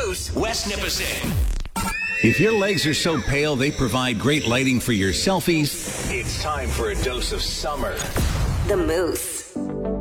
Moose, West Nipissing. If your legs are so pale they provide great lighting for your selfies, It's time for a dose of summer. The Moose.